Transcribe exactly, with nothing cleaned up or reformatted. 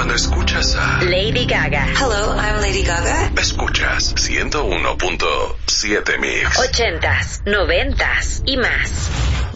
Cuando escuchas a Lady Gaga. Hello, I'm Lady Gaga. Escuchas ciento uno punto siete Mix. Ochentas, noventas y más.